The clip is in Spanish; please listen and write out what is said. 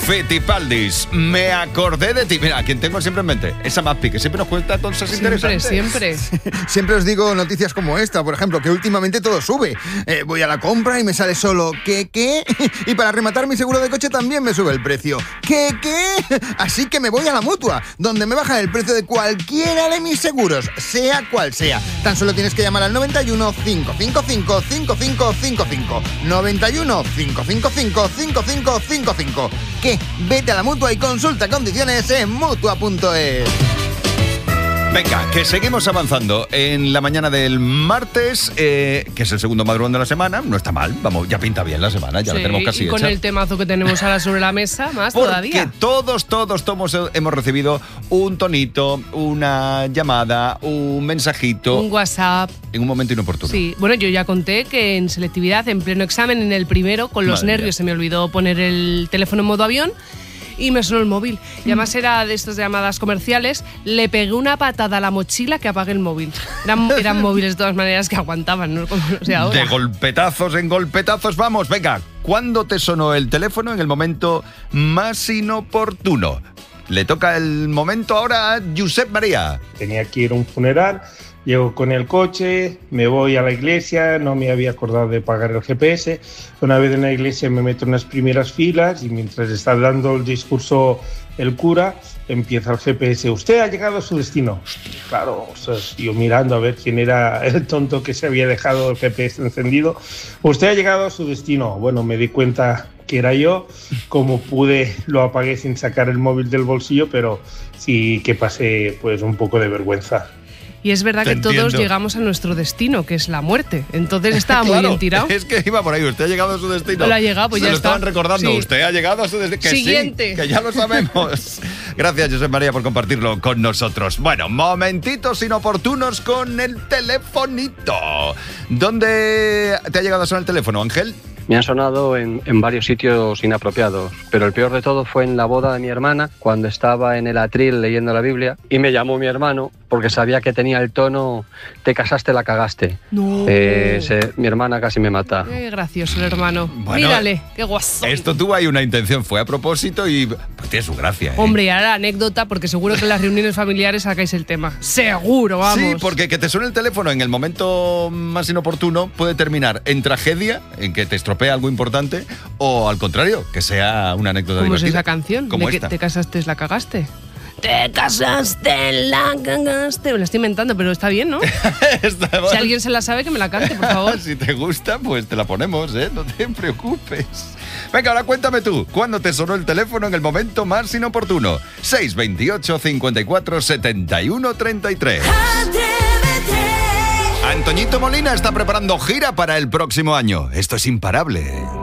Fitipaldis, me acordé de ti. Mira, a quien tengo siempre en mente, esa Maspi, que siempre nos cuenta cosas interesantes. Siempre. Siempre os digo noticias como esta, por ejemplo, que últimamente todo sube. Voy a la compra y me sale solo ¿qué? Y para rematar mi seguro de coche también me sube el precio. ¿Qué? Así que me voy a la Mutua, donde me bajan el precio de cualquiera de mis seguros, sea cual sea. Tan solo tienes que llamar al 91 555 5555. 91 555 5555. ¿Qué? Vete a la Mutua y consulta condiciones en Mutua.es. Venga, que seguimos avanzando en la mañana del martes, que es el segundo madrugón de la semana. No está mal, vamos, ya pinta bien la semana, ya la tenemos casi hecha. Y con el temazo que tenemos ahora sobre la mesa, más todavía. Porque todos hemos recibido un tonito, una llamada, un mensajito. Un WhatsApp. En un momento inoportuno. Sí, bueno, yo ya conté que en selectividad, en pleno examen, en el primero, con los nervios, se me olvidó poner el teléfono en modo avión. Y me sonó el móvil. Y además era de estas llamadas comerciales. Le pegué una patada a la mochila que apague el móvil. Eran móviles de todas maneras que aguantaban, ¿no? Como no sé ahora. De golpetazos en golpetazos, vamos. Venga, ¿cuándo te sonó el teléfono en el momento más inoportuno? Le toca el momento ahora a Josep María. Tenía que ir a un funeral. Llego con el coche, me voy a la iglesia, no me había acordado de pagar el GPS. Una vez en la iglesia me meto en las primeras filas y mientras está dando el discurso el cura, empieza el GPS. Usted ha llegado a su destino. Claro, o sea, yo mirando a ver quién era el tonto que se había dejado el GPS encendido. Usted ha llegado a su destino. Bueno, me di cuenta que era yo. Como pude, lo apagué sin sacar el móvil del bolsillo, pero sí que pasé pues un poco de vergüenza. Y es verdad que todos llegamos a nuestro destino, que es la muerte. Entonces estaba muy bien tirado. Es que iba por ahí, usted ha llegado a su destino. No ha llegado, pues se ya lo está. Estaban recordando, sí. Usted ha llegado a su destino. Que siguiente. Sí, que ya lo sabemos. Gracias, Josep María, por compartirlo con nosotros. Bueno, momentitos inoportunos con el telefonito. ¿Dónde te ha llegado a sonar el teléfono, Ángel? Me han sonado en varios sitios inapropiados, pero el peor de todo fue en la boda de mi hermana, cuando estaba en el atril leyendo la Biblia, y me llamó mi hermano porque sabía que tenía el tono "te casaste, la cagaste". No. Mi hermana casi me mata. Qué gracioso el hermano. Bueno, mírale, qué guaso. Esto tuvo ahí una intención, fue a propósito y pues tiene su gracia. Hombre, y ahora la anécdota, porque seguro que en las reuniones familiares sacáis el tema. Seguro, vamos. Sí, porque que te suene el teléfono en el momento más inoportuno puede terminar en tragedia, en que te estropea algo importante, o al contrario, que sea una anécdota ¿Cómo es divertida. esa canción? Como de esta. que te casaste, la cagaste. Te casaste, la cagaste. Me la estoy inventando, pero está bien, ¿no? Si alguien se la sabe, que me la cante, por favor. Si te gusta, pues te la ponemos, ¿eh? No te preocupes. Venga, ahora cuéntame tú, ¿cuándo te sonó el teléfono en el momento más inoportuno? 628 54 71 33. Antoñito Molina está preparando gira para el próximo año. Esto es imparable.